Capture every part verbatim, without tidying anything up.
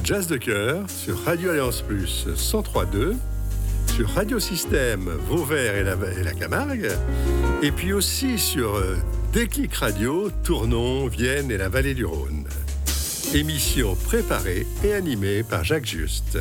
Jazz de cœur sur Radio Alliance Plus cent trois virgule deux, sur Radio Système Vauvert et la, et la Camargue, et puis aussi sur euh, Déclic Radio, Tournon, Vienne et la Vallée du Rhône. Émission préparée et animée par Jacques Juste.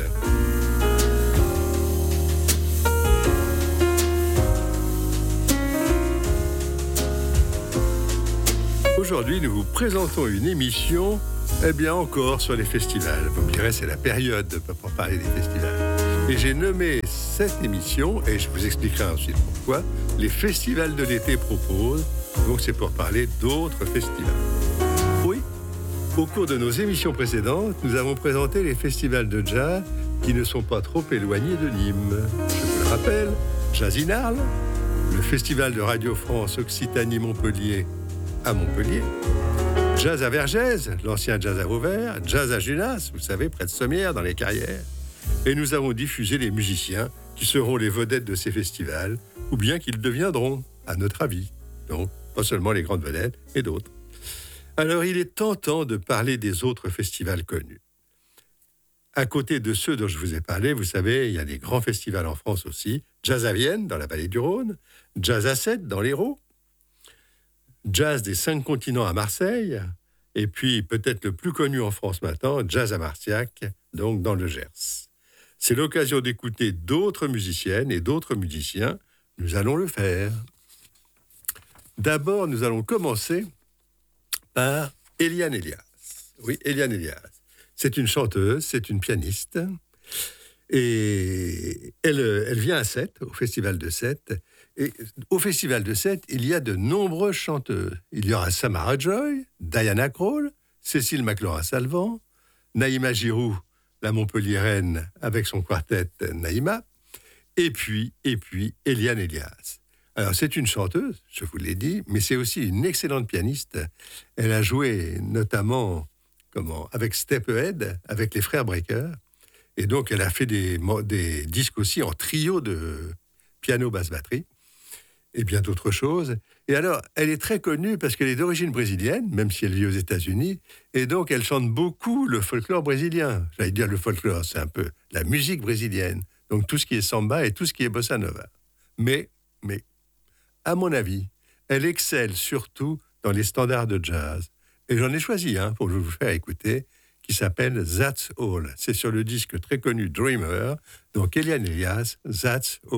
Aujourd'hui, nous vous présentons une émission, eh bien encore sur les festivals. Vous me direz, c'est la période pour parler des festivals. Et j'ai nommé cette émission, et je vous expliquerai ensuite pourquoi, les festivals de l'été proposent. Donc c'est pour parler d'autres festivals. Oui, au cours de nos émissions précédentes, nous avons présenté les festivals de jazz qui ne sont pas trop éloignés de Nîmes. Je vous le rappelle, Jazz in Arles, le festival de Radio France Occitanie-Montpellier à Montpellier, Jazz à Vergès, l'ancien Jazz à Vauvert, Jazz à Junas, vous savez, près de Sommières, dans les Carrières. Et nous avons diffusé les musiciens qui seront les vedettes de ces festivals, ou bien qu'ils deviendront, à notre avis. Donc, pas seulement les grandes vedettes, mais d'autres. Alors, il est tentant de parler des autres festivals connus. À côté de ceux dont je vous ai parlé, vous savez, il y a des grands festivals en France aussi. Jazz à Vienne, dans la vallée du Rhône, Jazz à Sète, dans l'Hérault, Jazz des cinq continents à Marseille, et puis peut-être le plus connu en France maintenant, Jazz à Marciac, donc dans le Gers. C'est l'occasion d'écouter d'autres musiciennes et d'autres musiciens. Nous allons le faire. D'abord, nous allons commencer par Eliane Elias. Oui, Eliane Elias. C'est une chanteuse, c'est une pianiste, et elle, elle vient à Sète, au Festival de Sète. Et au Festival de Sète, il y a de nombreuses chanteuses. Il y aura Samara Joy, Diana Krall, Cécile McLaurin-Salvant, Naïma Giroux, la Montpelliéraine, avec son quartet Naïma, et puis, et puis, Eliane Elias. Alors, c'est une chanteuse, je vous l'ai dit, mais c'est aussi une excellente pianiste. Elle a joué notamment comment, avec Steppenhead, avec les frères Brecker, et donc elle a fait des, des disques aussi en trio de piano, basse, batterie, et bien d'autres choses. Et alors, elle est très connue parce qu'elle est d'origine brésilienne, même si elle vit aux États-Unis, et donc elle chante beaucoup le folklore brésilien. J'allais dire le folklore, c'est un peu la musique brésilienne, donc tout ce qui est samba et tout ce qui est bossa nova. Mais, mais, à mon avis, elle excelle surtout dans les standards de jazz. Et j'en ai choisi un pour vous faire écouter, qui s'appelle That's All. C'est sur le disque très connu Dreamer, donc Eliane Elias, That's All.